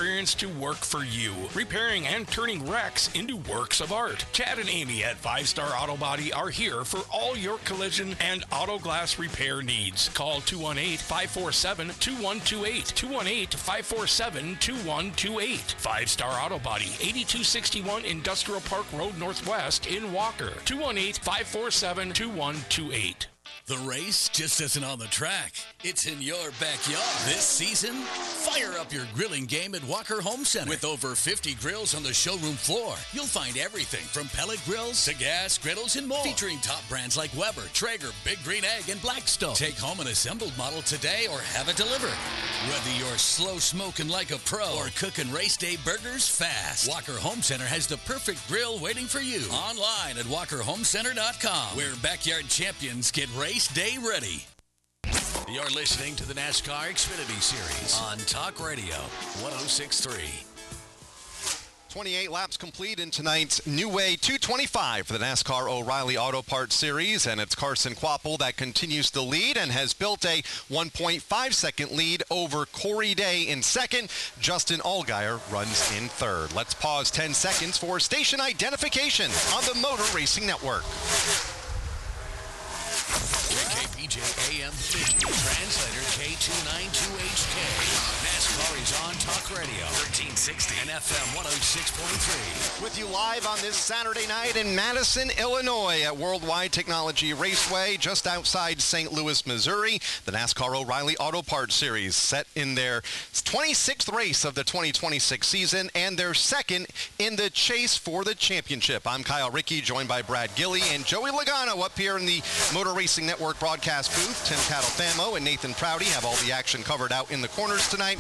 experience to work for you, repairing and turning wrecks into works of art. Chad and Amy at 5 Star Auto Body are here for all your collision and auto glass repair needs. Call 218-547-2128. 218-547-2128. 5 Star Auto Body, 8261 Industrial Park Road Northwest in Walker. 218-547-2128. The race just isn't on the track. It's in your backyard. This season, fire up your grilling game at Walker Home Center. With over 50 grills on the showroom floor, you'll find everything from pellet grills to gas griddles and more. Featuring top brands like Weber, Traeger, Big Green Egg, and Blackstone. Take home an assembled model today or have it delivered. Whether you're slow smoking like a pro or cooking race day burgers fast, Walker Home Center has the perfect grill waiting for you. Online at walkerhomecenter.com, where backyard champions get race day ready. You're listening to the NASCAR Xfinity Series on Talk Radio 106.3. 28 laps complete in tonight's New Way 225 for the NASCAR O'Reilly Auto Parts Series, and it's Carson Kvapil that continues to lead and has built a 1.5-second lead over Corey Day in second. Justin Allgaier runs in third. Let's pause 10 seconds for station identification on the Motor Racing Network. KPJ AM 50, translator K292HK. NASCAR is on Talk Radio 1360 and FM 106.3. With you live on this Saturday night in Madison, Illinois at Worldwide Technology Raceway, just outside St. Louis, Missouri. The NASCAR O'Reilly Auto Parts Series set in their 26th race of the 2026 season and their second in the chase for the championship. I'm Kyle Rickey, joined by Brad Gilley and Joey Logano up here in the Motor Racing Network broadcast booth. Tim Catalfamo and Nathan Prouty have all the action covered out in the corners tonight.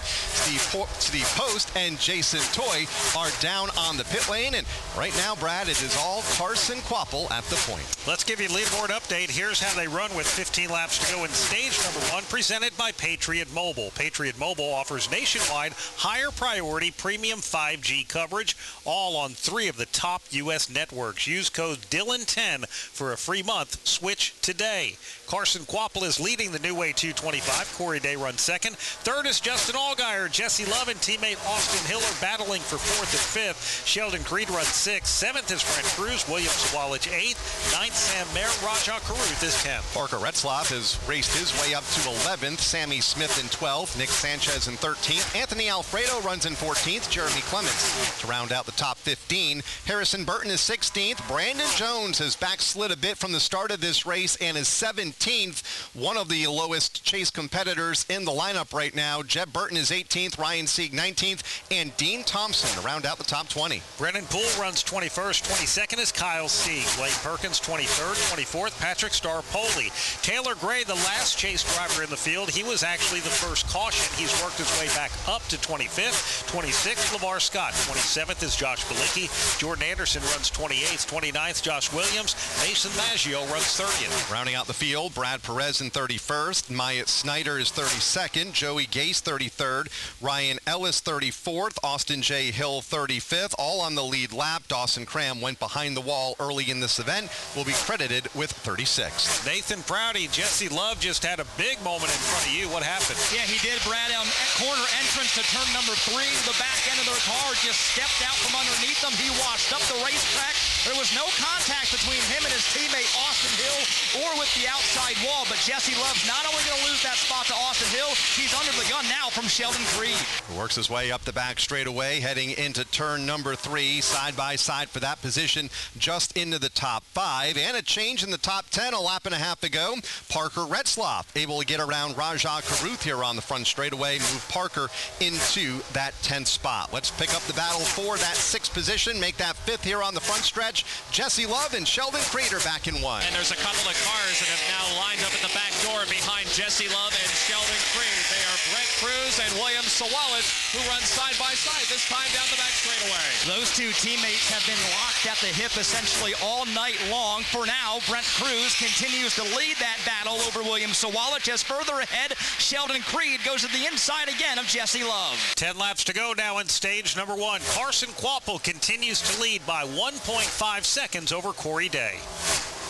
Steve Post and Jason Toy are down on the pit lane. And right now, Brad, it is all Carson Kvapil at the point. Let's give you a leaderboard update. Here's how they run with 15 laps to go in stage number 1, presented by Patriot Mobile. Patriot Mobile offers nationwide higher priority premium 5G coverage, all on 3 of the top U.S. networks. Use code Dylan10 for a free month. Switch today. Carson Kvapil is leading the New Way 225. Corey Day runs second. Third is Justin Allgaier. Jesse Love and teammate Austin Hill are battling for 4th and 5th. Sheldon Creed runs 6th. 7th is Brent Cruz. William Sawalich 8th. 9th, Sam Mayer. Rajah Caruth is 10th. Parker Retzlaff has raced his way up to 11th. Sammy Smith in 12th. Nick Sanchez in 13th. Anthony Alfredo runs in 14th. Jeremy Clements to round out the top 15. Harrison Burton is 16th. Brandon Jones has backslid a bit from the start of this race and is 17th. One of the lowest chase competitors in the lineup right now. Jeb Burton is 18th. Ryan Sieg 19th. And Dean Thompson to round out the top 20. Brennan Poole runs 21st. 22nd is Kyle Sieg. Blake Perkins 23rd. 24th, Patrick Star-Poli. Taylor Gray, the last chase driver in the field. He was actually the first caution. He's worked his way back up to 25th. 26th, LeVar Scott. 27th is Josh Bilicki. Jordan Anderson runs 28th. 29th, Josh Williams. Mason Maggio runs 30th. Rounding out the field, Brad Perez in 31st. Myatt Snyder is 32nd. Joey Gase 33rd. Ryan Ellis 34th. Austin J. Hill 35th. All on the lead lap. Dawson Cram went behind the wall early in this event. Will be credited with 36th. Nathan Prouty, Jesse Love just had a big moment in front of you. What happened? Yeah, he did, Brad. On corner entrance to turn number 3, the back end of their car just stepped out from underneath them. He washed up the racetrack. There was no contact between him and his teammate Austin Hill or with the outside wall, but Jesse Love's not only going to lose that spot to Austin Hill, he's under the gun now from Sheldon Creed. Works his way up the back straightaway, heading into turn number 3, side by side for that position, just into the top 5, and a change in the top 10 a lap and a half ago. Parker Retzlaff able to get around Rajah Caruth here on the front straightaway, move Parker into that 10th spot. Let's pick up the battle for that 6th position, make that 5th here on the front stretch. Jesse Love and Sheldon Creed are back in 1. And there's a couple of cars that have now lined up at the back door behind Jesse Love and Sheldon Creed. They are Brent Cruz and William Sawalich, who run side by side, this time down the back straightaway. Those two teammates have been locked at the hip essentially all night long. For now, Brent Cruz continues to lead that battle over William Sawalich, as further ahead, Sheldon Creed goes to the inside again of Jesse Love. 10 laps to go now in stage number 1. Carson Kvapil continues to lead by 1.5 seconds over Corey Day.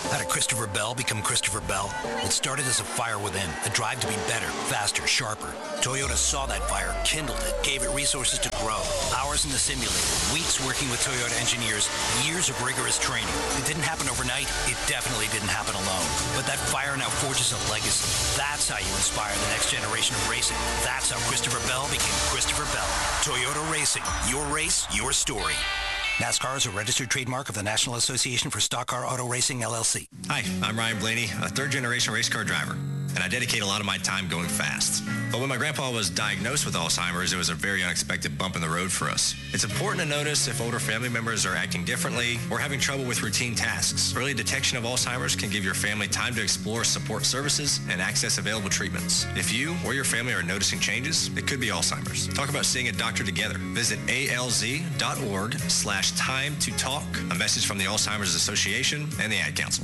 How did Christopher Bell become Christopher Bell? It started as a fire within, a drive to be better, faster, sharper. Toyota saw that fire, kindled it, gave it resources to grow. Hours in the simulator, weeks working with Toyota engineers, years of rigorous training. It didn't happen overnight. It definitely didn't happen alone. But that fire now forges a legacy. That's how you inspire the next generation of racing. That's how Christopher Bell became Christopher Bell. Toyota Racing. Your race, your story. NASCAR is a registered trademark of the National Association for Stock Car Auto Racing, LLC. Hi, I'm Ryan Blaney, a third-generation race car driver, and I dedicate a lot of my time going fast. But when my grandpa was diagnosed with Alzheimer's, it was a very unexpected bump in the road for us. It's important to notice if older family members are acting differently or having trouble with routine tasks. Early detection of Alzheimer's can give your family time to explore support services and access available treatments. If you or your family are noticing changes, it could be Alzheimer's. Talk about seeing a doctor together. Visit alz.org/time to talk. A message from the Alzheimer's Association and the Ad Council.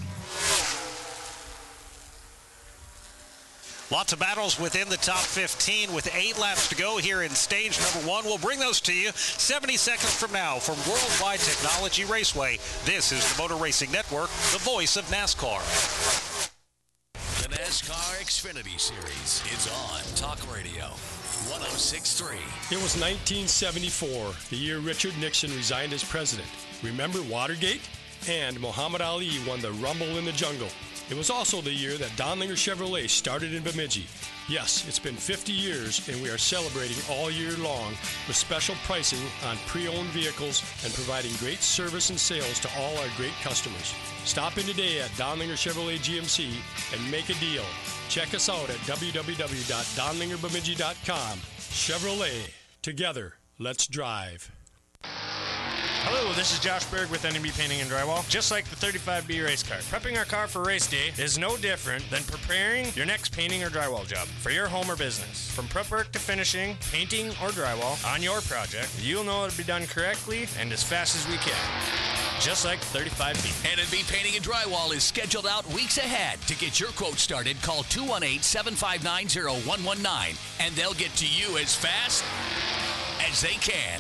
Lots of battles within the top 15 with 8 laps to go here in stage number 1. We'll bring those to you 70 seconds from now from Worldwide Technology Raceway. This is the Motor Racing Network, the voice of NASCAR. The NASCAR Xfinity Series is on Talk Radio 106.3. It was 1974, the year Richard Nixon resigned as president. Remember Watergate? And Muhammad Ali won the Rumble in the Jungle. It was also the year that Donlinger Chevrolet started in Bemidji. Yes, it's been 50 years, and we are celebrating all year long with special pricing on pre-owned vehicles and providing great service and sales to all our great customers. Stop in today at Donlinger Chevrolet GMC and make a deal. Check us out at www.donlingerbemidji.com. Chevrolet. Together, let's drive. Hello, this is Josh Berg with NMB Painting and Drywall. Just like the 35B race car, prepping our car for race day is no different than preparing your next painting or drywall job for your home or business. From prep work to finishing, painting or drywall on your project, you'll know it'll be done correctly and as fast as we can. Just like the 35B. NMB Painting and Drywall is scheduled out weeks ahead. To get your quote started, call 218-759-0119, and they'll get to you as fast as they can.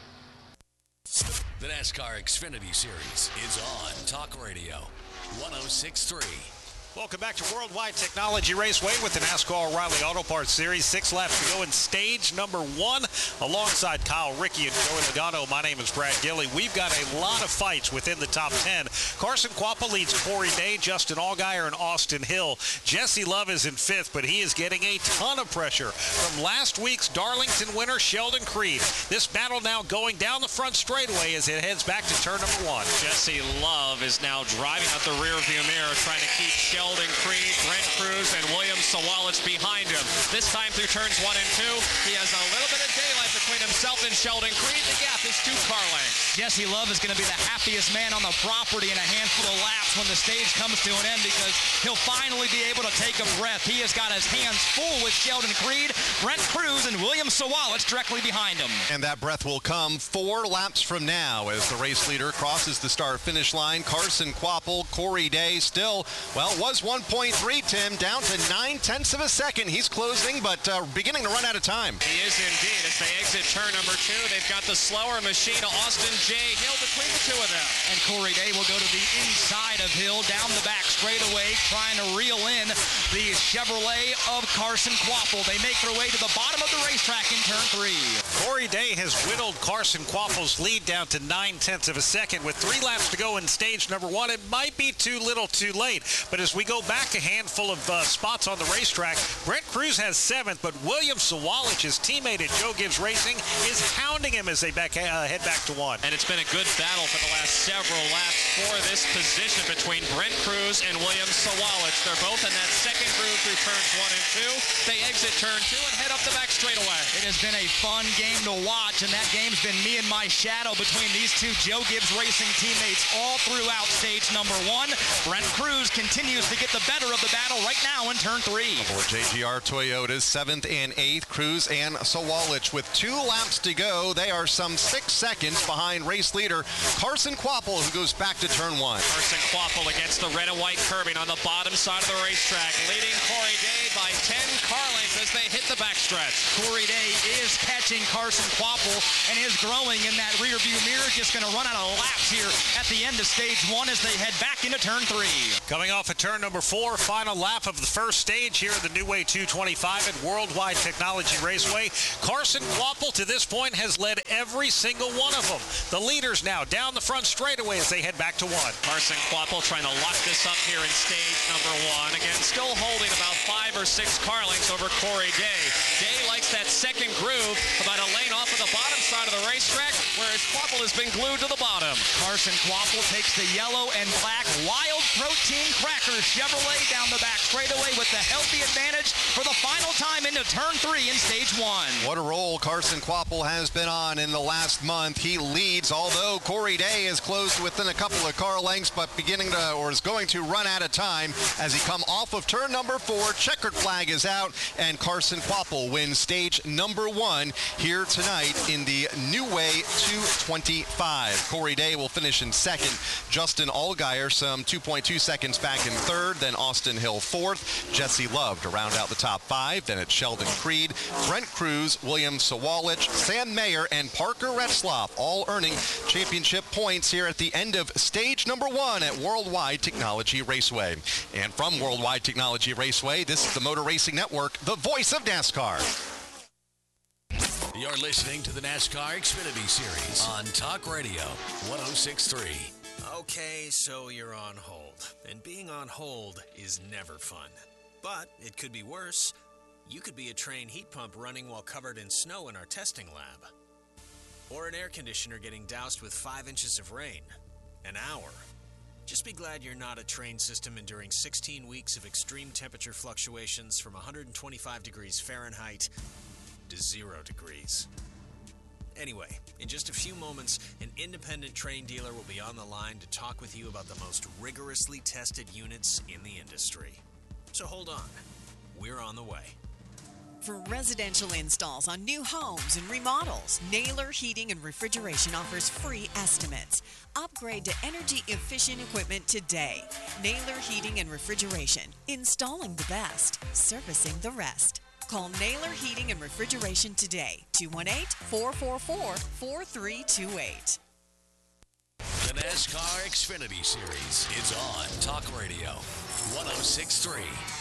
The NASCAR Xfinity Series is on Talk Radio 106.3. Welcome back to Worldwide Technology Raceway with the NASCAR O'Reilly Auto Parts Series. 6 laps to go in stage number 1. Alongside Kyle Rickey and Joey Logano, my name is Brad Gilly. We've got a lot of fights within the top 10. Carson Quappa leads Corey Day, Justin Allgaier, and Austin Hill. Jesse Love is in 5th, but he is getting a ton of pressure from last week's Darlington winner, Sheldon Creed. This battle now going down the front straightaway as it heads back to turn number 1. Jesse Love is now driving out the rearview mirror, trying to keep Sheldon Creed, Brent Cruz, and William Sawalich behind him. This time through turns 1 and 2, he has a little bit of daylight between himself and Sheldon Creed. The gap is 2 car lengths. Jesse Love is going to be the happiest man on the property in a handful of laps when the stage comes to an end because he'll finally be able to take a breath. He has got his hands full with Sheldon Creed, Brent Cruz, and William Sawalich directly behind him. And that breath will come 4 laps from now as the race leader crosses the start-finish line. Carson Quapple, Corey Day still, well, was 1.3, Tim, down to 9/10 of a second. He's closing, but beginning to run out of time. He is indeed. As they exit turn number 2, they've got the slower machine, Austin J. Hill, between the two of them. And Corey Day will go to the inside of Hill, down the back straightaway, trying to reel in the Chevrolet of Carson Quapple. They make their way to the bottom of the racetrack in turn 3. Corey Day has whittled Carson Quapple's lead down to 9/10 of a second with 3 laps to go in stage number 1. It might be too little too late, but as we go back a handful of spots on the racetrack, Brent Cruz has 7th, but William Sawalich, his teammate at Joe Gibbs Racing, is hounding him as they head back to 1. And it's been a good battle for the last several laps for this position between Brent Cruz and William Sawalich. They're both in that second groove through turns 1 and 2. They exit turn 2 and head up the back straightaway. It has been a fun game to watch, and that game's been me and my shadow between these two Joe Gibbs Racing teammates all throughout stage number 1. Brent Cruz continues to get the better of the battle right now in turn 3. For JGR Toyota's 7th and 8th, Cruz and Sawalich with 2 laps to go. They are some 6 seconds behind race leader Carson Quapple, who goes back to turn 1. Carson Quapple against the red and white curbing on the bottom side of the racetrack, leading Corey Day by 10 car lengths pace as they hit the backstretch. Corey Day is catching Carson Kvapil and is growing in that rear view mirror. Just going to run out of laps here at the end of stage 1 as they head back into turn 3. Coming off of turn number 4, final lap of the first stage here at the New Way 225 at Worldwide Technology Raceway. Carson Kvapil to this point has led every single one of them. The leaders now down the front straightaway as they head back to 1. Carson Kvapil trying to lock this up here in stage number 1. Again, still holding about 5 or 6 car lengths over Corey Day. Day likes that second groove, about a lane off of the bottom side of the racetrack, whereas Kvapil has been glued to the bottom. Carson Kvapil takes the yellow and black Wild Protein Cracker Chevrolet down the back straightaway with the healthy advantage for the final time into turn 3 in stage 1. What a roll Carson Kvapil has been on in the last month. He leads, although Corey Day is closed within a couple of car lengths, but is going to run out of time as he come off of turn number 4. Checkered flag is out, and Carson Kvapil wins stage number 1 here tonight in the New Way 225. Corey Day will finish in second. Justin Allgaier some 2.2 seconds back in third. Then Austin Hill fourth. Jesse Love to round out the top 5. Then it's Sheldon Creed, Brent Cruz, William Sawalich, Sam Mayer, and Parker Retzlaff, all earning championship points here at the end of stage number 1 at Worldwide Technology Raceway. And from Worldwide Technology Raceway, this is the Motor Racing Network, the voice of NASCAR. You're listening to the NASCAR Xfinity Series on Talk Radio 106.3. Okay, so you're on hold. And being on hold is never fun. But it could be worse. You could be a train heat pump running while covered in snow in our testing lab. Or an air conditioner getting doused with 5 inches of rain. An hour. Just be glad you're not a train system enduring 16 weeks of extreme temperature fluctuations from 125 degrees Fahrenheit to 0 degrees. Anyway, in just a few moments, an independent train dealer will be on the line to talk with you about the most rigorously tested units in the industry. So hold on. We're on the way. For residential installs on new homes and remodels, Naylor Heating and Refrigeration offers free estimates. Upgrade to energy-efficient equipment today. Naylor Heating and Refrigeration. Installing the best. Servicing the rest. Call Naylor Heating and Refrigeration today. 218-444-4328. The NASCAR Xfinity Series is on Talk Radio 106.3.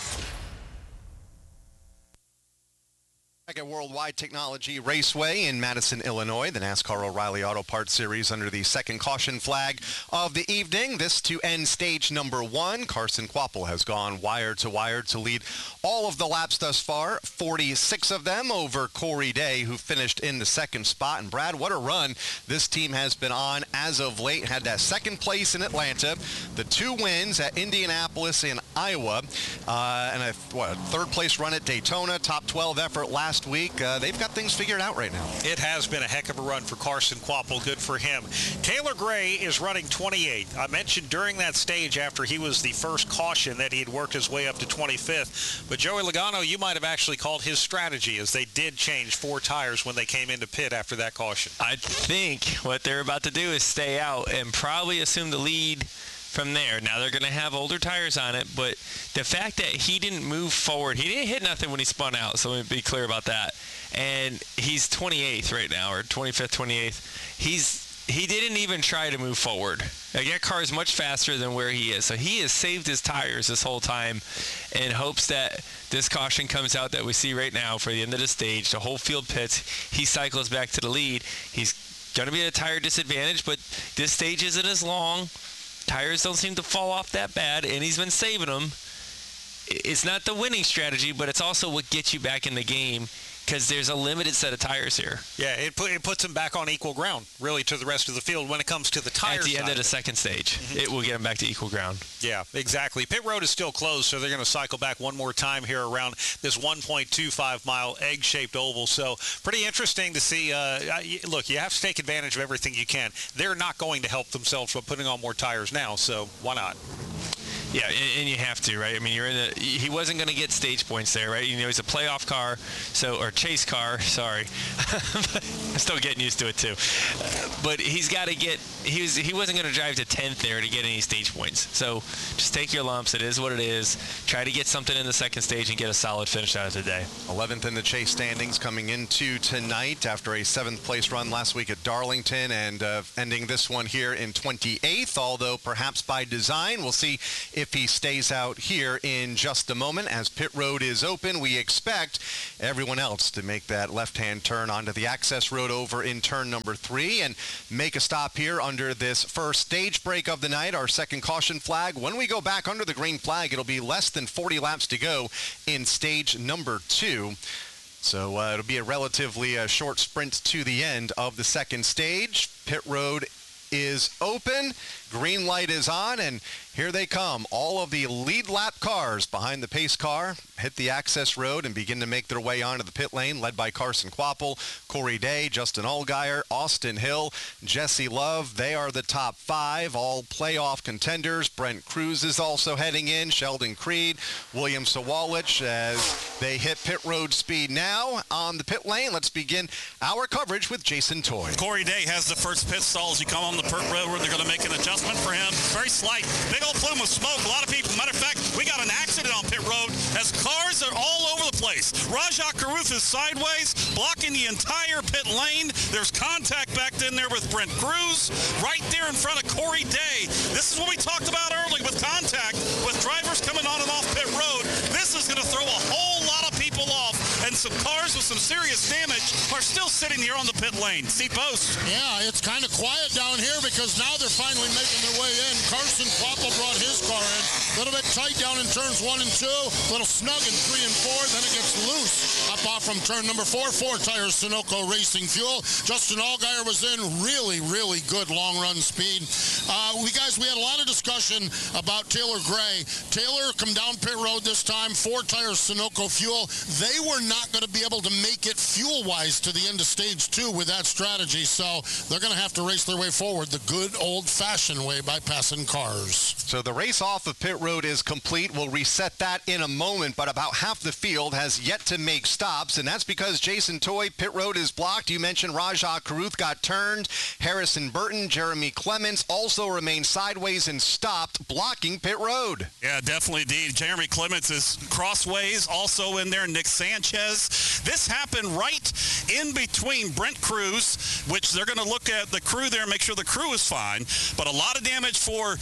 Back at Worldwide Technology Raceway in Madison, Illinois, the NASCAR O'Reilly Auto Parts Series under the second caution flag of the evening. This to end stage number 1. Carson Kvapil has gone wire to wire to lead all of the laps thus far, 46 of them over Corey Day, who finished in the second spot. And Brad, what a run this team has been on as of late. Had that second place in Atlanta, the 2 wins at Indianapolis and Iowa, and a third place run at Daytona, top 12 effort last week. They've got things figured out right now. It has been a heck of a run for Carson Kvapil. Good for him. Taylor Gray is running 28th. I mentioned during that stage after he was the first caution that he had worked his way up to 25th. But Joey Logano, you might have actually called his strategy, as they did change 4 tires when they came into pit after that caution. I think what they're about to do is stay out and probably assume the lead from there. Now they're going to have older tires on it, but the fact that he didn't move forward, he didn't hit nothing when he spun out, so let me be clear about that. And he's 28th right now, or 25th, 28th. He didn't even try to move forward. Like, that car is much faster than where he is. So he has saved his tires this whole time in hopes that this caution comes out that we see right now for the end of the stage. The whole field pits. He cycles back to the lead. He's going to be at a tire disadvantage, but this stage isn't as long. Tires don't seem to fall off that bad, and he's been saving them. It's not the winning strategy, but it's also what gets you back in the game, because there's a limited set of tires here. Yeah, it puts him back on equal ground, really, to the rest of the field when it comes to the tires. At the end of the second stage, it will get him back to equal ground. Yeah, exactly. Pit road is still closed, so they're going to cycle back one more time here around this 1.25-mile egg-shaped oval. So pretty interesting to see. Look, you have to take advantage of everything you can. They're not going to help themselves by putting on more tires now, so why not? Yeah, and you have to, right? I mean, he wasn't going to get stage points there, right? You know, he's a playoff car, or chase car, sorry. I'm still getting used to it too. But he's got to get, he wasn't going to drive to 10th there to get any stage points. So just take your lumps. It is what it is. Try to get something in the second stage and get a solid finish out of the day. 11th in the chase standings coming into tonight after a 7th place run last week at Darlington and ending this one here in 28th, although perhaps by design. We'll see if he stays out here in just a moment. As pit road is open, we expect everyone else to make that left-hand turn onto the access road over in turn number 3 and make a stop here under this first stage break of the night, our second caution flag. When we go back under the green flag, it'll be less than 40 laps to go in stage number 2. So it'll be a relatively short sprint to the end of the second stage. Pit road is open. Green light is on, and here they come. All of the lead lap cars behind the pace car hit the access road and begin to make their way onto the pit lane, led by Carson Kvapil, Corey Day, Justin Allgaier, Austin Hill, Jesse Love. They are the top 5, all playoff contenders. Brent Cruz is also heading in, Sheldon Creed, William Sawalich, as they hit pit road speed now on the pit lane. Let's begin our coverage with Jason Toy. Corey Day has the first pit stall as you come on the pit road where they're going to make an adjustment for him. Very slight. Big old plume of smoke. A lot of people. Matter of fact, we got an accident on pit road as cars are all over the place. Rajah Caruth is sideways, blocking the entire pit lane. There's contact back in there with Brent Cruz, right there in front of Corey Day. This is what we talked about early with contact, with drivers coming on and off pit road. This is going to throw a whole lot of people off, and some cars with some serious damage are still sitting here on the pit lane. Steve Post. Yeah, it's kind of quiet down here because now they're finally making their way in. Carson Kvapil brought his car in. A little bit tight down in turns 1 and 2. A little snug in 3 and 4. Then it gets loose up off from turn number 4. 4 tires Sunoco Racing Fuel. Justin Allgaier was in. Really, really good long-run speed. We had a lot of discussion about Taylor Gray. Taylor come down pit road this time. 4 tires Sunoco Fuel. They were not going to be able to make it fuel-wise to the end of stage 2 with that strategy. So they're going to have to race their way forward the good old-fashioned way by passing cars. So the race off of pit road is complete. We'll reset that in a moment, but about half the field has yet to make stops, and that's because Jason Toy, pit road is blocked. You mentioned Rajah Caruth got turned. Harrison Burton, Jeremy Clements also remain sideways and stopped, blocking pit road. Yeah, definitely, indeed. Jeremy Clements is crossways, also in there. Nick Sanchez. This happened right in between Brent Cruz, which they're going to look at the crew there and make sure the crew is fine, but a lot of damage for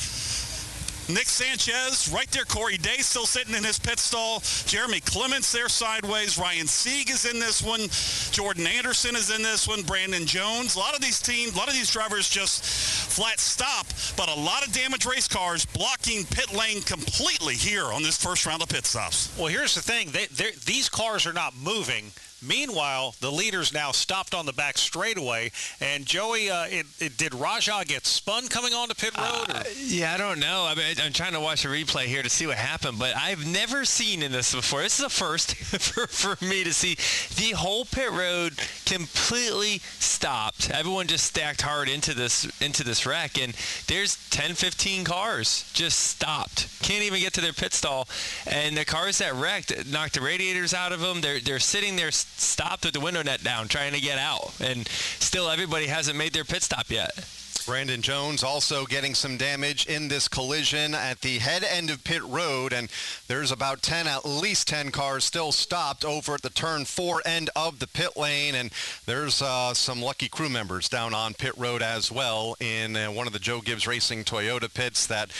Nick Sanchez, right there. Corey Day still sitting in his pit stall. Jeremy Clements there sideways. Ryan Sieg is in this one. Jordan Anderson is in this one. Brandon Jones. A lot of these drivers just flat stop, but a lot of damaged race cars blocking pit lane completely here on this first round of pit stops. Well, here's the thing. These cars are not moving. Meanwhile, the leaders now stopped on the back straightaway. And Joey, did Rajah get spun coming onto pit road? Yeah, I don't know. I mean, I'm trying to watch a replay here to see what happened, but I've never seen in this before. This is a first for me to see the whole pit road completely stopped. Everyone just stacked hard into this wreck, and there's 10, 15 cars just stopped. Can't even get to their pit stall, and the cars that wrecked knocked the radiators out of them. They're sitting there stopped with the window net down trying to get out, and still everybody hasn't made their pit stop yet. Brandon Jones also getting some damage in this collision at the head end of pit road, and there's about at least 10 cars still stopped over at the turn 4 end of the pit lane, and there's some lucky crew members down on pit road as well in one of the Joe Gibbs Racing Toyota pits that's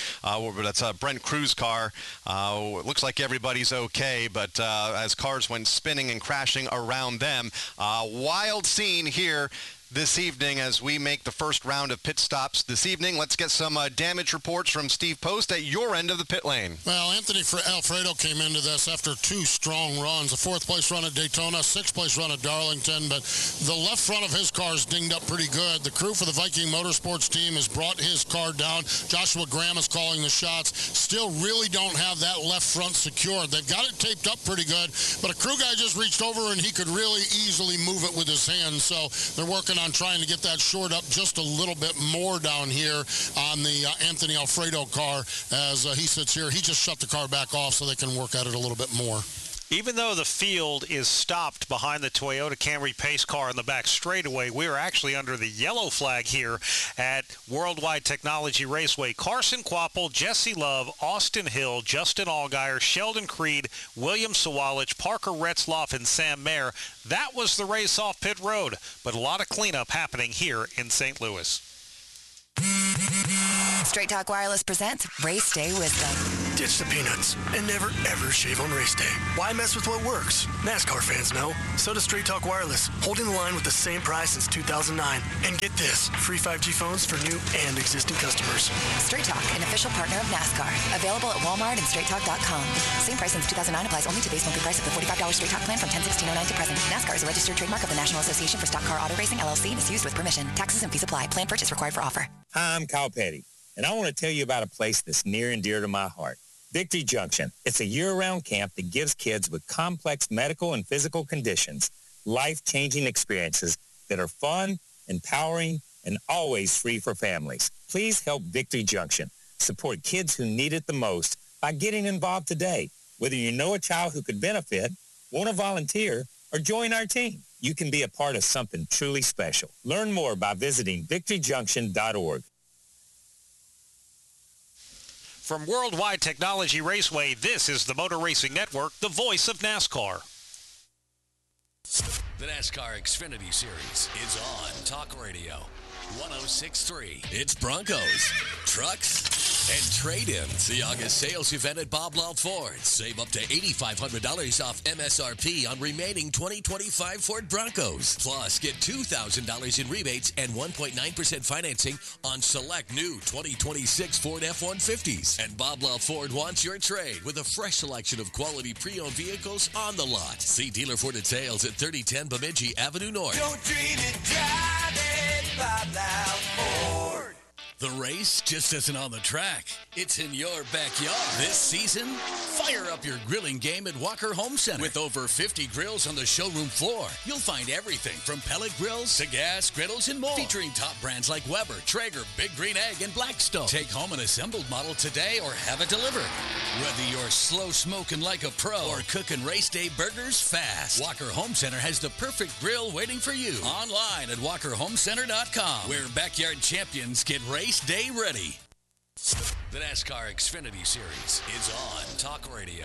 a Brent Cruz car. It looks like everybody's okay, but as cars went spinning and crashing around them, wild scene here this evening as we make the first round of pit stops this evening. Let's get some damage reports from Steve Post at your end of the pit lane. Well, Anthony Alfredo came into this after 2 strong runs, a 4th place run at Daytona, 6th place run at Darlington, but the left front of his car is dinged up pretty good. The crew for the Viking Motorsports team has brought his car down. Joshua Graham is calling the shots. Still really don't have that left front secured. They've got it taped up pretty good, but a crew guy just reached over and he could really easily move it with his hands, so they're working on trying to get that short up just a little bit more down here on the Anthony Alfredo car. As he sits here, he just shut the car back off so they can work at it a little bit more. Even though the field is stopped behind the Toyota Camry pace car in the back straightaway, we are actually under the yellow flag here at Worldwide Technology Raceway. Carson Kvapil, Jesse Love, Austin Hill, Justin Allgaier, Sheldon Creed, William Sawalich, Parker Retzloff, and Sam Mayer. That was the race off pit road, but a lot of cleanup happening here in St. Louis. Straight Talk Wireless presents Race Day Wisdom. Ditch the peanuts and never, ever shave on race day. Why mess with what works? NASCAR fans know. So does Straight Talk Wireless, holding the line with the same price since 2009. And get this, free 5G phones for new and existing customers. Straight Talk, an official partner of NASCAR. Available at Walmart and StraightTalk.com. Same price since 2009 applies only to base monthly price of the $45 Straight Talk plan from 10/16/09 to present. NASCAR is a registered trademark of the National Association for Stock Car Auto Racing, LLC, and is used with permission. Taxes and fees apply. Plan purchase required for offer. Hi, I'm Kyle Petty, and I want to tell you about a place that's near and dear to my heart. Victory Junction. It's a year-round camp that gives kids with complex medical and physical conditions life-changing experiences that are fun, empowering, and always free for families. Please help Victory Junction support kids who need it the most by getting involved today. Whether you know a child who could benefit, want to volunteer, or join our team, you can be a part of something truly special. Learn more by visiting victoryjunction.org. From Worldwide Technology Raceway, this is the Motor Racing Network, the voice of NASCAR. The NASCAR Xfinity Series is on Talk Radio 106.3. It's Broncos, trucks, and trade-ins. The August sales event at Bob Law Ford. Save up to $8,500 off MSRP on remaining 2025 Ford Broncos. Plus, get $2,000 in rebates and 1.9% financing on select new 2026 Ford F-150s. And Bob Law Ford wants your trade with a fresh selection of quality pre-owned vehicles on the lot. See dealer Ford at sales at 3010 Bemidji Avenue North. Don't dream it, drive it, Bob Law Ford. The race just isn't on the track. It's in your backyard. This season, fire up your grilling game at Walker Home Center. With over 50 grills on the showroom floor, you'll find everything from pellet grills to gas griddles and more. Featuring top brands like Weber, Traeger, Big Green Egg, and Blackstone. Take home an assembled model today or have it delivered. Whether you're slow smoking like a pro or cooking race day burgers fast, Walker Home Center has the perfect grill waiting for you. Online at walkerhomecenter.com, where backyard champions get race day ready. The NASCAR Xfinity Series is on Talk Radio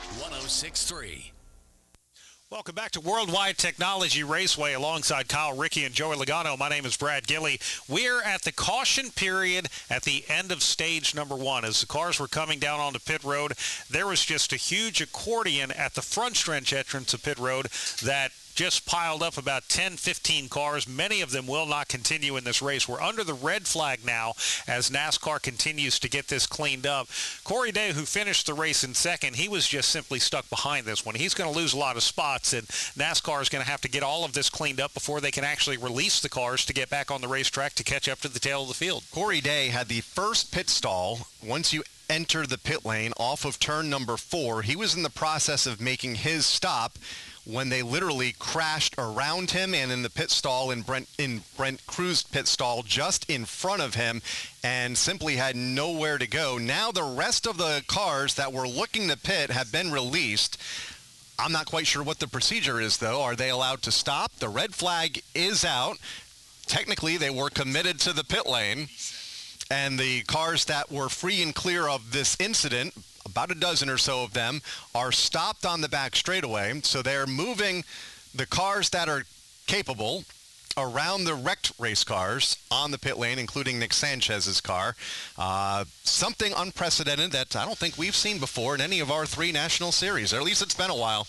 106.3. Welcome back to Worldwide Technology Raceway alongside Kyle Rickey and Joey Logano. My name is Brad Gilley. We're at the caution period at the end of stage number 1. As the cars were coming down onto pit road, there was just a huge accordion at the front stretch entrance of pit road that just piled up about 10, 15 cars. Many of them will not continue in this race. We're under the red flag now as NASCAR continues to get this cleaned up. Corey Day, who finished the race in second, he was just simply stuck behind this one. He's going to lose a lot of spots, and NASCAR is going to have to get all of this cleaned up before they can actually release the cars to get back on the racetrack to catch up to the tail of the field. Corey Day had the first pit stall once you enter the pit lane off of turn number 4. He was in the process of making his stop when they literally crashed around him and in the pit stall in Brent Cruz's pit stall just in front of him, and simply had nowhere to go. Now the rest of the cars that were looking to pit have been released. I'm not quite sure what the procedure is, though. Are they allowed to stop? The red flag is out. Technically, they were committed to the pit lane, and the cars that were free and clear of this incident, about a dozen or so of them, are stopped on the back straightaway. So they're moving the cars that are capable around the wrecked race cars on the pit lane, including Nick Sanchez's car. Something unprecedented that I don't think we've seen before in any of our 3 national series, or at least it's been a while.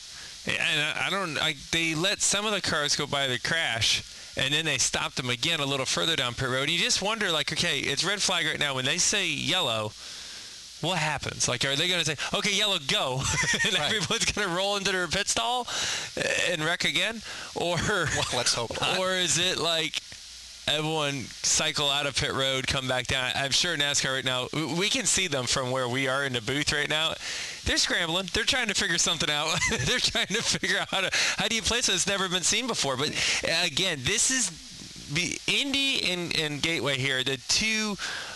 And they let some of the cars go by the crash, and then they stopped them again a little further down pit road. You just wonder, like, okay, it's red flag right now. When they say yellow, what happens? Like, are they going to say, okay, yellow, go, and right, everyone's going to roll into their pit stall and wreck again? Or, well, let's hope not. Or is it like everyone cycle out of pit road, come back down? I'm sure NASCAR right now, we can see them from where we are in the booth right now. They're scrambling. They're trying to figure something out. They're trying to figure out how do you place it? It's never been seen before. But again, this is Indy and Gateway here, the two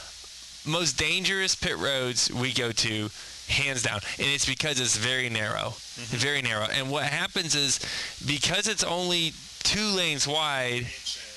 most dangerous pit roads we go to, hands down, and it's because it's very narrow. Very narrow. And what happens is, because it's only 2 lanes wide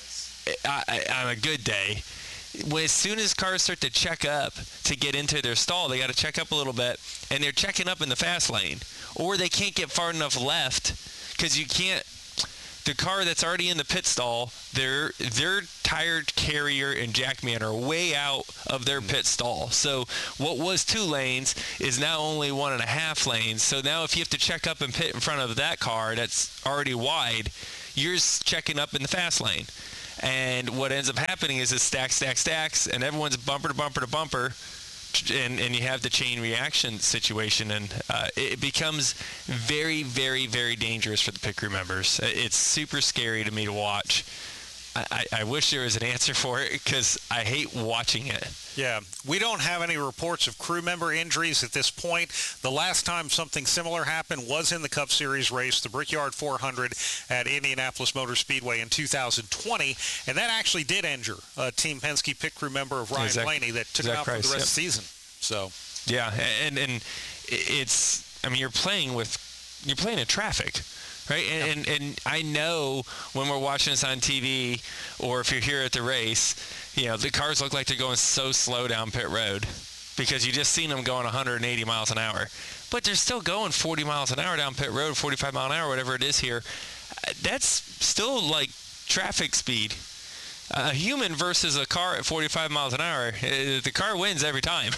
on a good day, as soon as cars start to check up to get into their stall, they got to check up a little bit, and they're checking up in the fast lane, or they can't get far enough left, because you can't. The car that's already in the pit stall, their tire carrier and jackman are way out of their pit stall. So what was 2 lanes is now only 1.5 lanes. So now if you have to check up and pit in front of that car that's already wide, you're checking up in the fast lane. And what ends up happening is it stacks, and everyone's bumper to bumper to bumper. And you have the chain reaction situation, and it becomes very, very, very dangerous for the pit crew members. It's super scary to me to watch. I wish there was an answer for it, because I hate watching it. Yeah, we don't have any reports of crew member injuries at this point. The last time something similar happened was in the Cup Series race, the Brickyard 400 at Indianapolis Motor Speedway in 2020, and that actually did injure Team Penske pit crew member of Ryan Blaney that took him out for the rest of the season. So yeah, and it's, I mean, you're playing in traffic. Right, and I know when we're watching this on TV, or if you're here at the race, the cars look like they're going so slow down pit road, because you just seen them going 180 miles an hour, but they're still going 40 miles an hour down pit road, 45 mile an hour, whatever it is here. That's still like traffic speed. A human versus a car at 45 miles an hour, the car wins every time.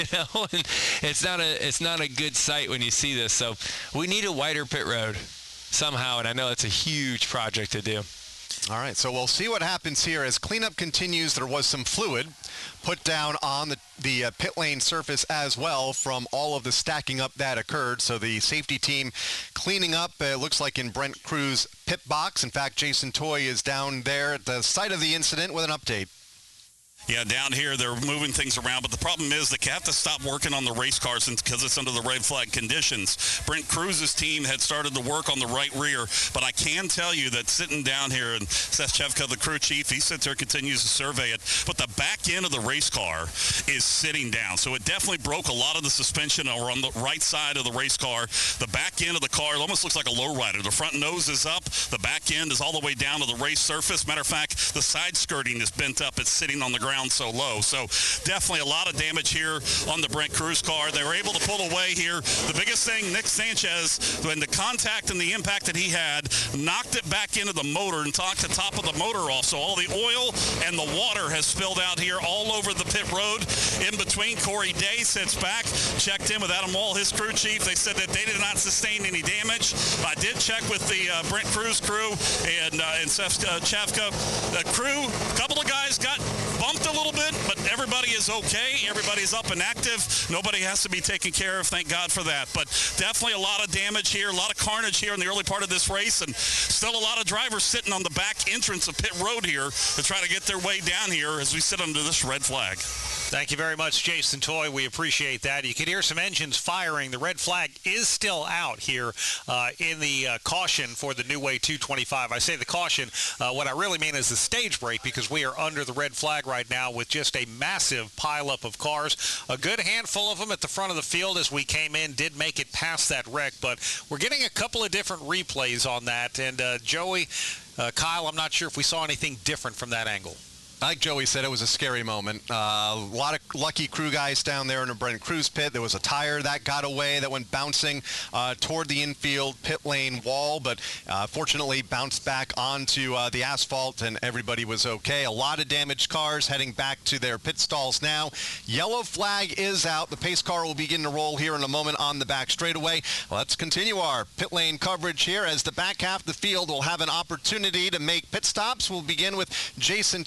And it's not a good sight when you see this. So we need a wider pit road somehow, and I know it's a huge project to do. All right, so we'll see what happens here as cleanup continues. There was some fluid put down on the pit lane surface as well from all of the stacking up that occurred. So the safety team cleaning up, looks like in Brent Crew's pit box. In fact, Jason Toy is down there at the site of the incident with an update. Yeah, down here they're moving things around, but the problem is they have to stop working on the race cars because it's under the red flag conditions. Brent Cruz's team had started to work on the right rear, but I can tell you that sitting down here, and Seth Chevka, the crew chief, he sits there, continues to survey it, but the back end of the race car is sitting down, so it definitely broke a lot of the suspension over on the right side of the race car. The back end of the car, it almost looks like a lowrider. The front nose is up, the back end is all the way down to the race surface. Matter of fact, the side skirting is bent up. It's sitting on the ground so low. So definitely a lot of damage here on the Brent Cruz car. They were able to pull away here. The biggest thing, Nick Sanchez, when the contact and the impact that he had, knocked it back into the motor and knocked the top of the motor off. So all the oil and the water has spilled out here all over the pit road. In between, Corey Day sits back, checked in with Adam Wall, his crew chief. They said that they did not sustain any damage. I did check with the Brent Cruz crew and Seth Chevka. The crew, a couple of guys got bumped a little bit, but everybody is okay. Everybody's up and active. Nobody has to be taken care of. Thank God for that. But definitely a lot of damage here, a lot of carnage here in the early part of this race, and still a lot of drivers sitting on the back entrance of pit road here to try to get their way down here as we sit under this red flag. Thank you very much, Jason Toy. We appreciate that. You can hear some engines firing. The red flag is still out here in the caution for the New Way 225. I say the caution. What I really mean is the stage break, because we are under the red flag right now with just a massive pileup of cars. A good handful of them at the front of the field as we came in did make it past that wreck, but we're getting a couple of different replays on that. And Joey, Kyle, I'm not sure if we saw anything different from that angle. Like Joey said, it was a scary moment. A lot of lucky crew guys down there in the Brent Cruz pit. There was a tire that got away that went bouncing toward the infield pit lane wall, but fortunately bounced back onto the asphalt, and everybody was okay. A lot of damaged cars heading back to their pit stalls now. Yellow flag is out. The pace car will begin to roll here in a moment on the back straightaway. Let's continue our pit lane coverage here as the back half of the field will have an opportunity to make pit stops. We'll begin with Jason Toy here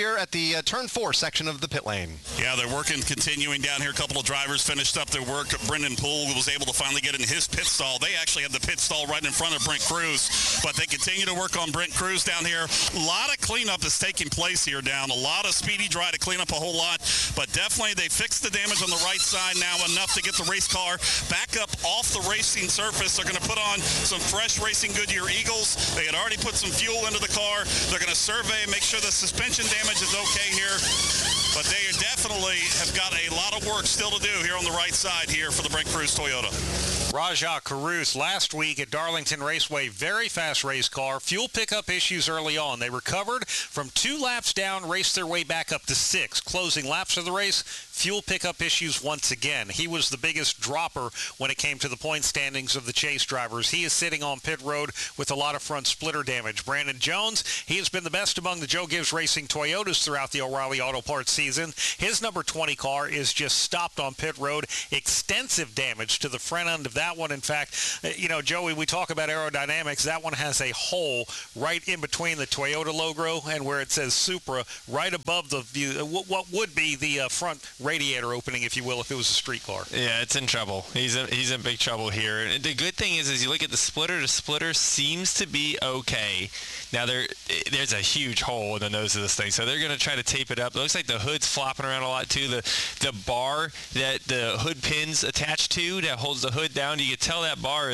here at the turn 4 section of the pit lane. Yeah, they're working, continuing down here. A couple of drivers finished up their work. Brendan Poole was able to finally get in his pit stall. They actually had the pit stall right in front of Brent Cruz, but they continue to work on Brent Cruz down here. A lot of cleanup is taking place here down. A lot of speedy dry to clean up a whole lot, but definitely they fixed the damage on the right side now enough to get the race car back up off the racing surface. They're going to put on some fresh Racing Goodyear Eagles. They had already put some fuel into the car. They're going to survey and make sure the suspension damage is okay here. But they definitely have got a lot of work still to do here on the right side here for the Brent Cruz Toyota. Rajah Caruth last week at Darlington Raceway, very fast race car, fuel pickup issues early on. They recovered from 2 laps down, raced their way back up to 6. Closing laps of the race, fuel pickup issues once again. He was the biggest dropper when it came to the point standings of the chase drivers. He is sitting on pit road with a lot of front splitter damage. Brandon Jones, he has been the best among the Joe Gibbs Racing Toyotas throughout the O'Reilly Auto Parts season. His number 20 car is just stopped on pit road. Extensive damage to the front end of that one. In fact, Joey, we talk about aerodynamics. That one has a hole right in between the Toyota logo and where it says Supra, right above the view, what would be the front radiator opening, if you will, if it was a street car. Yeah, it's in trouble. He's in big trouble here. And the good thing is you look at the splitter seems to be okay. Now there's a huge hole in the nose of this thing, so they're going to try to tape it up. It looks like the hood's flopping around a lot too. The bar that the hood pin's attached to that holds the hood down, you can tell that bar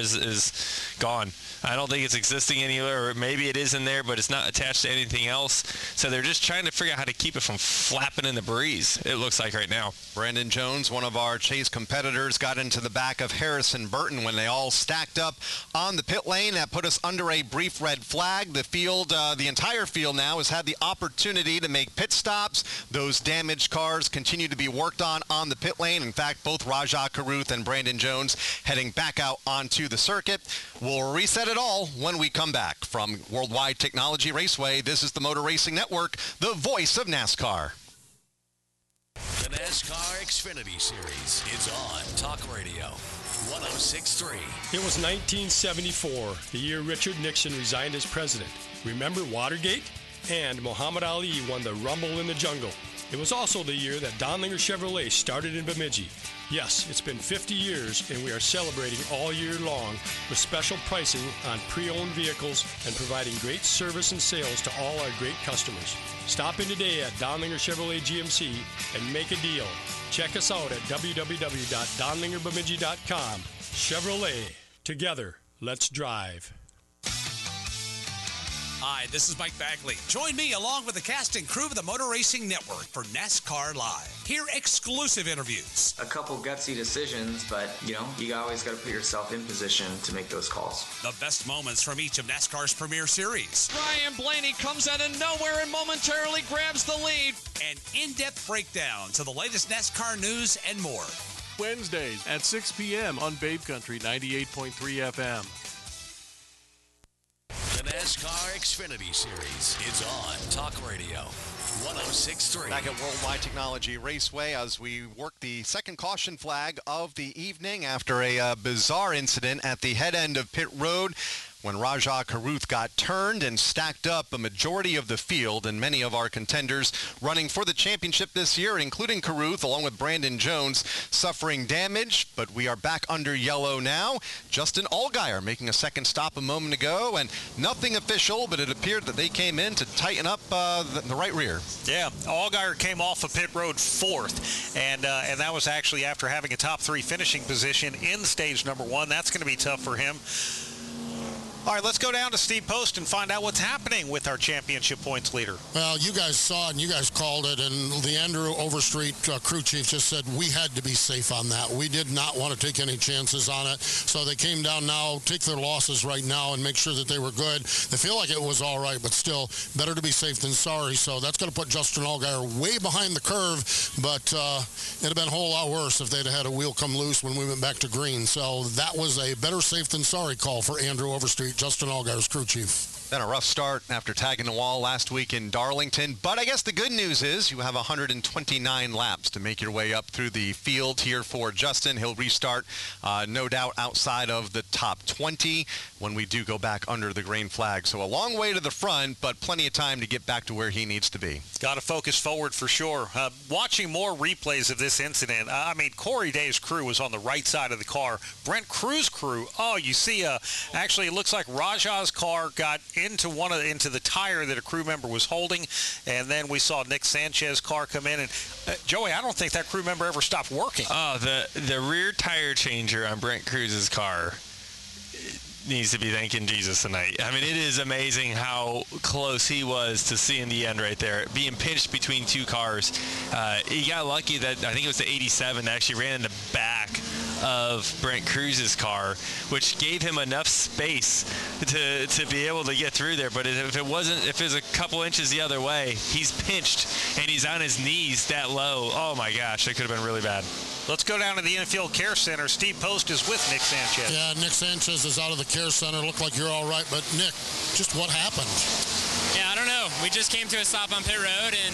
is gone. I don't think it's existing anywhere, or maybe it is in there, but it's not attached to anything else. So they're just trying to figure out how to keep it from flapping in the breeze, it looks like right now. Brandon Jones, one of our chase competitors, got into the back of Harrison Burton when they all stacked up on the pit lane. That put us under a brief red flag. The entire field now has had the opportunity to make pit stops. Those damaged cars continue to be worked on the pit lane. In fact, both Rajah Caruth and Brandon Jones heading back out onto the circuit. We'll reset it all when we come back. From Worldwide Technology Raceway, this is the Motor Racing Network, the voice of NASCAR. The NASCAR Xfinity Series is on Talk Radio 106.3. It was 1974, the year Richard Nixon resigned as president. Remember Watergate? And Muhammad Ali won the Rumble in the Jungle. It was also the year that Donlinger Chevrolet started in Bemidji. Yes, it's been 50 years, and we are celebrating all year long with special pricing on pre-owned vehicles and providing great service and sales to all our great customers. Stop in today at Donlinger Chevrolet GMC and make a deal. Check us out at www.donlingerbemidji.com. Chevrolet. Together, let's drive. Hi, this is Mike Bagley. Join me along with the cast and crew of the Motor Racing Network for NASCAR Live. Hear exclusive interviews. A couple gutsy decisions, but, you always got to put yourself in position to make those calls. The best moments from each of NASCAR's premier series. Ryan Blaney comes out of nowhere and momentarily grabs the lead. And in-depth breakdowns of the latest NASCAR news and more. Wednesdays at 6 p.m. on Babe Country 98.3 FM. The NASCAR Xfinity Series is on Talk Radio 106.3. Back at Worldwide Technology Raceway as we work the second caution flag of the evening after a bizarre incident at the head end of pit road when Rajah Caruth got turned and stacked up a majority of the field, and many of our contenders running for the championship this year, including Caruth, along with Brandon Jones, suffering damage. But we are back under yellow now. Justin Allgaier making a second stop a moment ago, and nothing official, but it appeared that they came in to tighten up the right rear. Yeah, Allgaier came off of pit road 4th, and that was actually after having a top 3 finishing position in stage number 1. That's going to be tough for him. All right, let's go down to Steve Post and find out what's happening with our championship points leader. Well, you guys saw it and you guys called it, and the Andrew Overstreet crew chief just said we had to be safe on that. We did not want to take any chances on it, so they came down now, take their losses right now, and make sure that they were good. They feel like it was all right, but still, better to be safe than sorry, so that's going to put Justin Allgaier way behind the curve, but it'd have been a whole lot worse if they'd have had a wheel come loose when we went back to green. So that was a better safe than sorry call for Andrew Overstreet, Justin Allgaier's crew chief. Then a rough start after tagging the wall last week in Darlington. But I guess the good news is you have 129 laps to make your way up through the field here for Justin. He'll restart, no doubt, outside of the top 20 when we do go back under the green flag. So a long way to the front, but plenty of time to get back to where he needs to be. Got to focus forward for sure. Watching more replays of this incident, I mean, Corey Day's crew was on the right side of the car. Brent Cruz' crew, you see, actually it looks like Rajah's car got into the tire that a crew member was holding, and then we saw Nick Sanchez's car come in, and Joey, I don't think that crew member ever stopped working. The rear tire changer on Brent Cruz's car needs to be thanking Jesus tonight. I mean, it is amazing how close he was to seeing the end right there, being pinched between two cars. He got lucky that I think it was the 87 that actually ran in the back of Brent Cruz's car, which gave him enough space to be able to get through there. But if it was a couple inches the other way, he's pinched and he's on his knees that low. Oh my gosh, that could have been really bad. Let's go down to the Infield Care Center. Steve Post is with Nick Sanchez. Yeah, Nick Sanchez is out of the care center. Looked like you're all right, but Nick, just what happened? Yeah, I don't know. We just came to a stop on pit road, and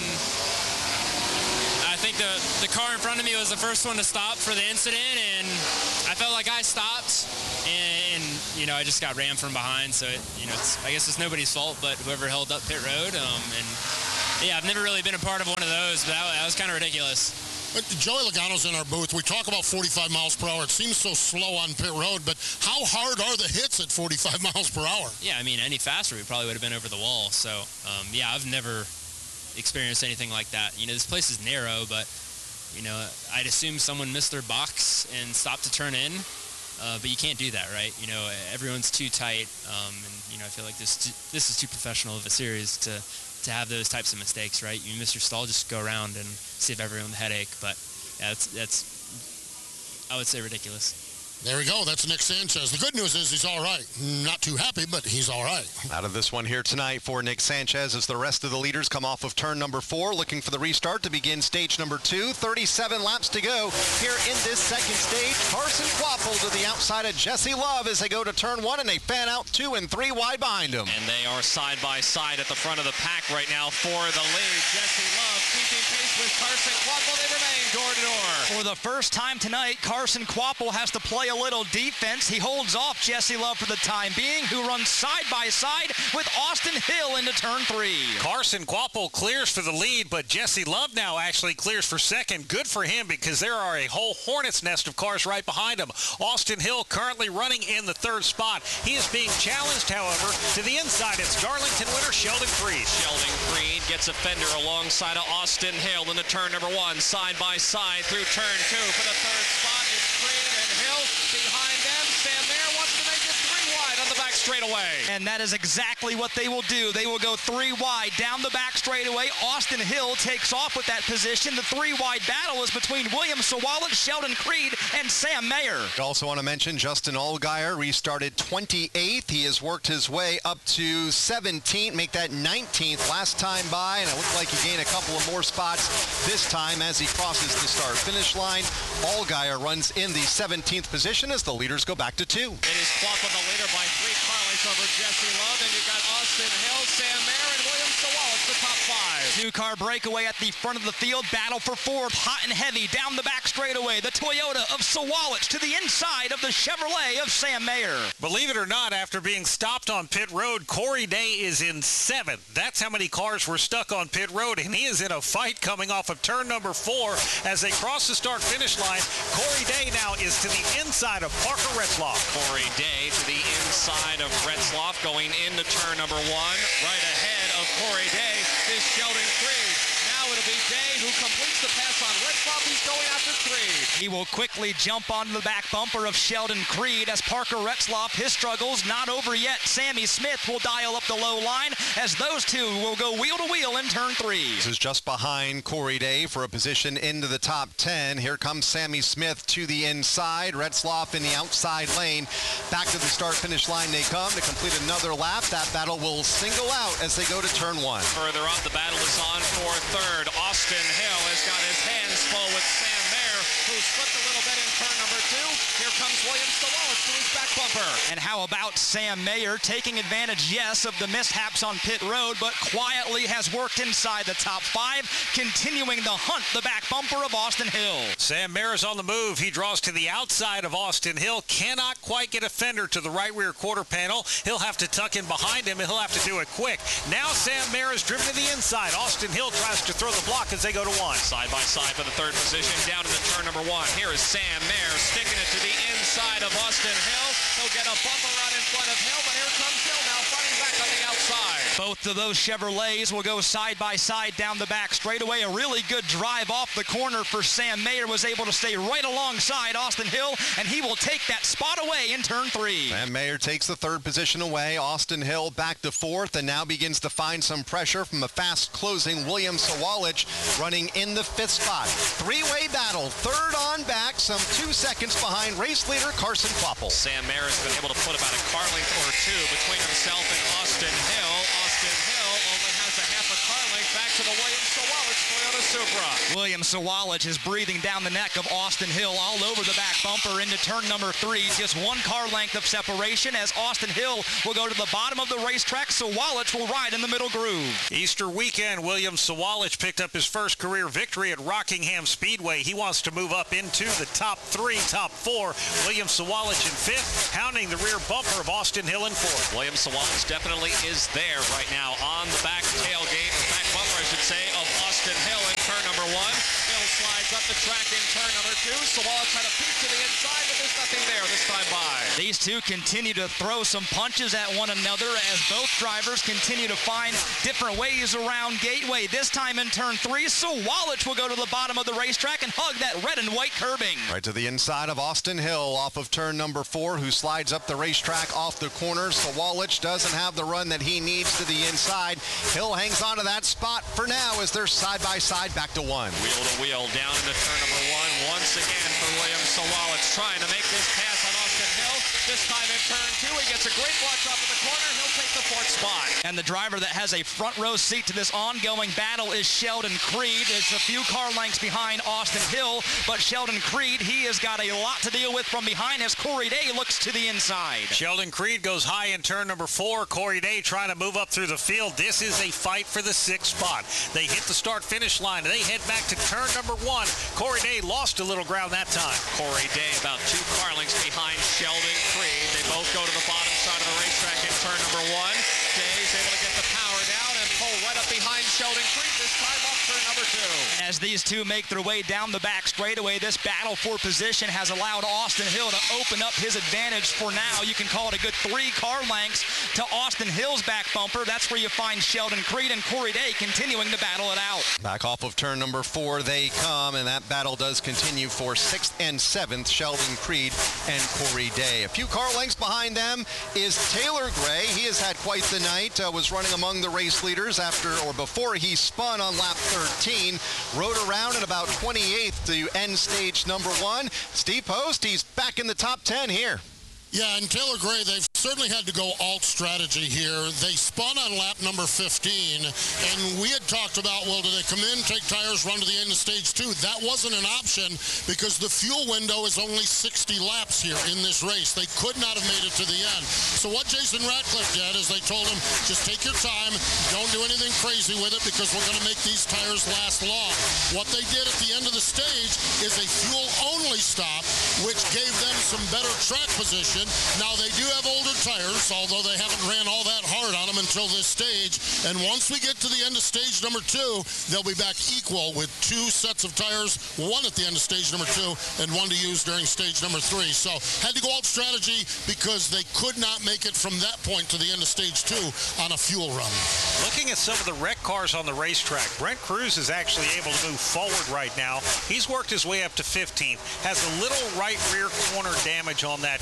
I think the car in front of me was the first one to stop for the incident, and I felt like I stopped, and I just got rammed from behind. So I guess it's nobody's fault, but whoever held up pit road. And yeah, I've never really been a part of one of those, but that was kind of ridiculous. Joey Logano's in our booth. We talk about 45 miles per hour. It seems so slow on pit road, but how hard are the hits at 45 miles per hour? Yeah, I mean, any faster, we probably would have been over the wall. So, yeah, I've never experienced anything like that. This place is narrow, but, I'd assume someone missed their box and stopped to turn in. But you can't do that, right? Everyone's too tight, and, I feel like this is too professional of a series to have those types of mistakes, right? You miss your stall, just go around and save everyone the headache. But yeah, that's I would say ridiculous. There we go. That's Nick Sanchez. The good news is he's all right. Not too happy, but he's all right. Out of this one here tonight for Nick Sanchez as the rest of the leaders come off of turn number 4, looking for the restart to begin stage number 2. 37 laps to go here in this second stage. Carson Kvapil to the outside of Jesse Love as they go to turn 1, and they fan out 2 and 3 wide behind him. And they are side by side at the front of the pack right now for the lead. Jesse Love keeping pace with Carson Kvapil. They remain door to door. For the first time tonight, Carson Kvapil has to play a little defense. He holds off Jesse Love for the time being, who runs side by side with Austin Hill into turn 3. Carson Kvapil clears for the lead, but Jesse Love now actually clears for second. Good for him, because there are a whole hornet's nest of cars right behind him. Austin Hill currently running in the 3rd spot. He is being challenged, however, to the inside. It's Darlington winner Sheldon Creed. Sheldon Creed gets a fender alongside of Austin Hill into turn number 1, side by side through turn 2 for the 3rd spot. It's Creed and Hill behind them. Sam Mayer wants to make it 3 wide on the back straightaway. And that is exactly what they will do. They will go 3 wide down the back straightaway. Austin Hill takes off with that position. The 3 wide battle is between William Sawalich, Sheldon Creed, and Sam Mayer. I also want to mention Justin Allgaier restarted 28th. He has worked his way up to 17th, make that 19th last time by, and it looked like he gained a couple of more spots this time as he crosses the start-finish line. Allgaier runs in the 17th position as the leaders go back to 2. It is Kvapil the leader by 3 car lengths over Jesse Love, and you got Austin Hill, Sam Mayer, and William Sawalich, the top 5. 2-car breakaway at the front of the field. Battle for 4th, hot and heavy down the back straightaway. The Toyota of Sawalich to the inside of the Chevrolet of Sam Mayer. Believe it or not, after being stopped on pit road, Corey Day is in 7th. That's how many cars were stuck on pit road, and he is in a fight coming off of turn number 4 as they cross the start-finish line. Corey Day now is to the inside of Parker Retzlaff. Corey Day to the inside of Retzlaff going into turn number 1. Right ahead of Corey Day is Sheldon Creed. Now it'll be Day who completes the pass on Retzlaff. He's going after Creed. He will quickly jump onto the back bumper of Sheldon Creed as Parker Retzlaff, his struggles not over yet. Sammy Smith will dial up the low line as those two will go wheel to wheel in turn 3. This is just behind Corey Day for a position into the top 10. Here comes Sammy Smith to the inside. Retzlaff in the outside lane. Back to the start-finish line they come to complete another lap. That battle will single out as they go to turn 1. Further up, the battle is on for 3rd. Austin Hill has got his hands full with Sam Mayer. who slipped a little bit in turn number 2. Here comes William Sawalich to his back bumper. And how about Sam Mayer taking advantage, yes, of the mishaps on pit road, but quietly has worked inside the top 5, continuing the hunt, the back bumper of Austin Hill. Sam Mayer's on the move. He draws to the outside of Austin Hill. Cannot quite get a fender to the right rear quarter panel. He'll have to tuck in behind him, and he'll have to do it quick. Now Sam Mayer is driven to the inside. Austin Hill tries to throw the block as they go to 1. Side by side for the third position, down into turn number 1. Here is Sam Mayer sticking it to the inside of Austin Hill. He'll get a bumper out in front of Hill, but here comes Hill now fighting back on the outside. Both of those Chevrolets will go side by side down the back straightaway. A really good drive off the corner for Sam Mayer. Was able to stay right alongside Austin Hill, and he will take that spot away in turn 3. And Mayer takes the third position away. Austin Hill back to 4th and now begins to find some pressure from a fast closing William Sawalich running in the 5th spot. 3-way battle, third on back, some 2 seconds behind race leader Carson Kvapil. Sam Mayer has been able to put about a car length or 2 between himself and Austin Hill. Austin Hill only has a half a car length back to the William Sawalich Toyota Supra. William Sawalich is breathing down the neck of Austin Hill all over the back bumper into turn number 3. Just 1 car length of separation as Austin Hill will go to the bottom of the racetrack. Sawalich will ride in the middle groove. Easter weekend, William Sawalich picked up his first career victory at Rockingham Speedway. He wants to move up into the top 3, top 4. William Sawalich in 5th, hounding the rear bumper of Austin Hill in 4th. William Sawalich definitely is there right now on the back tailgate, or back bumper, I should say, of Austin Hill in turn number 1. Hill slides up the track in turn number 2. Sawalich had a peek to the inside, but there's nothing there this time by. These two continue to throw some punches at one another as both drivers continue to find different ways around Gateway. This time in turn 3, Sawalich will go to the bottom of the racetrack and hug that red and white curbing. Right to the inside of Austin Hill off of turn number 4, who slides up the racetrack off the corner. Sawalich doesn't have the run that he needs to the inside. Hill hangs on to that spot for now as they're side by side back to 1. Wheel to wheel down into turn number 1 once again for William Sawalich, trying to make this pass on Austin Hill. This time in turn 2, he gets a great watch off of the corner. He'll take the 4th spot. And the driver that has a front row seat to this ongoing battle is Sheldon Creed. It's a few car lengths behind Austin Hill, but Sheldon Creed, he has got a lot to deal with from behind as Corey Day looks to the inside. Sheldon Creed goes high in turn number 4. Corey Day trying to move up through the field. This is a fight for the 6th spot. They hit the start-finish line. They head back to turn number 1. Corey Day lost a little ground that time. Corey Day about 2 car lengths behind Sheldon Creed. They both go to the bottom side of the racetrack in turn number 1. Day's able to get the power down and pull right up behind Sheldon Creed, this time off turn number 2. And as these two make their way down the back straightaway, this battle for position has allowed Austin Hill to open up his advantage for now. You can call it a good 3 car lengths to Austin Hill's back bumper. That's where you find Sheldon Creed and Corey Day continuing to battle it out. Back off of turn number 4 they come, and that battle does continue for 6th and 7th, Sheldon Creed and Corey Day. A few car lengths behind them is Taylor Gray. He has had quite the night, was running among the race leaders after or before he spun on lap 13, rode around at about 28th to end stage number 1. Steve Post, he's back in the top 10 here. Yeah, and Taylor Gray, they've certainly had to go alt strategy here. They spun on lap number 15, and we had talked about, well, do they come in, take tires, run to the end of stage 2? That wasn't an option because the fuel window is only 60 laps here in this race. They could not have made it to the end. So what Jason Ratcliffe did is they told him, just take your time, don't do anything crazy with it because we're going to make these tires last long. What they did at the end of the stage is a fuel-only stop, which gave them some better track position. Now, they do have older tires, although they haven't ran all that hard on them until this stage. And once we get to the end of stage number 2, they'll be back equal with 2 sets of tires, 1 at the end of stage number 2 and 1 to use during stage number 3. So had to go alt strategy because they could not make it from that point to the end of stage 2 on a fuel run. Looking at some of the wreck cars on the racetrack, Brent Cruz is actually able to move forward right now. He's worked his way up to 15th, has a little right rear corner damage on that car.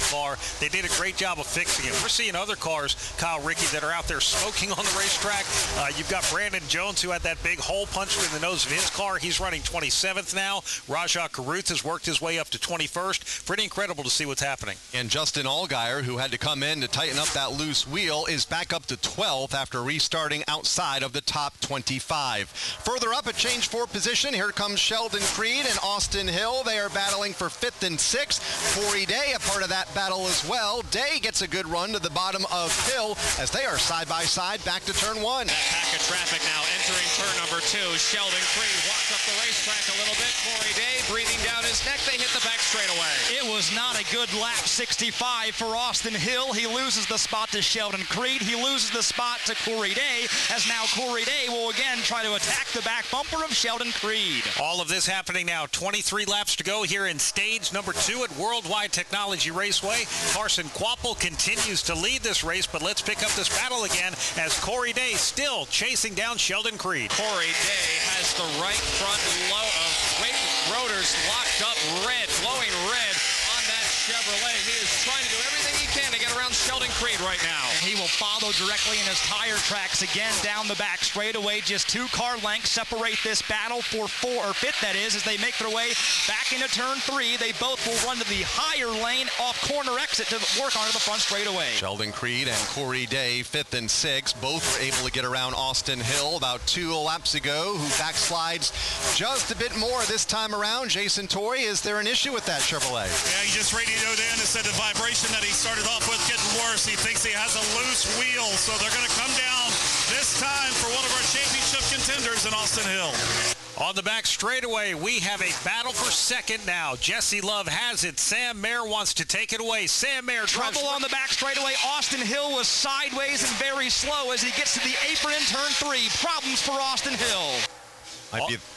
They did a great job of fixing it. We're seeing other cars, Kyle Rickey, that are out there smoking on the racetrack. You've got Brandon Jones, who had that big hole punched in the nose of his car. He's running 27th now. Rajah Caruth has worked his way up to 21st. Pretty incredible to see what's happening. And Justin Allgaier, who had to come in to tighten up that loose wheel, is back up to 12th after restarting outside of the top 25. Further up, a change for position. Here comes Sheldon Creed and Austin Hill. They are battling for 5th and 6th. Corey Day, a part of that battle as well. Day gets a good run to the bottom of Hill as they are side by side back to turn 1. That pack of traffic now entering turn number 2. Sheldon Creed walks up the racetrack a little bit. Corey Day breathing down his neck. They hit the back straightaway. It was not a good lap 65 for Austin Hill. He loses the spot to Sheldon Creed. He loses the spot to Corey Day, as now Corey Day will again try to attack the back bumper of Sheldon Creed. All of this happening now. 23 laps to go here in stage number 2 at Worldwide Technology Raceway. Carson Kvapil continues to lead this race, but let's pick up this battle again as Corey Day still chasing down Sheldon Creed. Corey Day has the right front rotors locked up red, glowing red on that Chevrolet. He is trying to do everything he can to get around Sheldon Creed right now. And he will follow directly in his tire tracks again down the back straightaway. Just 2 car lengths separate this battle for 5th, that is, as they make their way back into turn 3. They both will run to the higher lane off corner exit to work onto the front straightaway. Sheldon Creed and Corey Day, 5th and 6th, both were able to get around Austin Hill about 2 laps ago, who backslides just a bit more this time around. Jason Torrey, is there an issue with that Chevrolet? Yeah, he just radioed in and said the vibration that he started off with getting worse. He thinks he has a loose wheel, so they're going to come down this time for one of our championship contenders in Austin Hill. On the back straightaway, we have a battle for 2nd now. Jesse Love has it. Sam Mayer wants to take it away. Sam Mayer drives. Trouble on the back straightaway. Austin Hill was sideways and very slow as he gets to the apron in turn 3. Problems for Austin Hill.